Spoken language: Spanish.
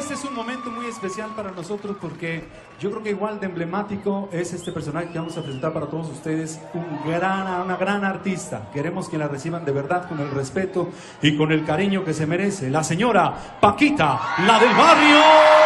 este es un momento muy especial para nosotros porque yo creo que igual de emblemático es este personaje que vamos a presentar para todos ustedes, una gran artista. Queremos que la reciban de verdad con el respeto y con el cariño que se merece. La señora Paquita, la del barrio.